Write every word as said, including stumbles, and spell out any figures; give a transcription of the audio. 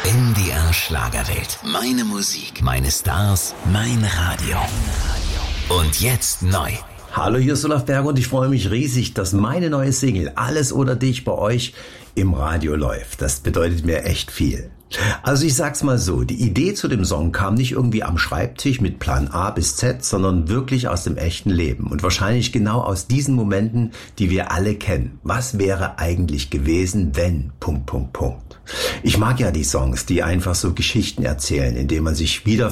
N D R Schlagerwelt. Meine Musik, meine Stars, mein Radio. Und jetzt neu. Hallo, hier ist Olaf Berger und ich freue mich riesig, dass meine neue Single Alles oder Dich bei euch im Radio läuft. Das bedeutet mir echt viel. Also ich sag's mal so, die Idee zu dem Song kam nicht irgendwie am Schreibtisch mit Plan A bis Z, sondern wirklich aus dem echten Leben und wahrscheinlich genau aus diesen Momenten, die wir alle kennen. Was wäre eigentlich gewesen, wenn... Punkt, Punkt, Punkt. Ich mag ja die Songs, die einfach so Geschichten erzählen, indem man sich wieder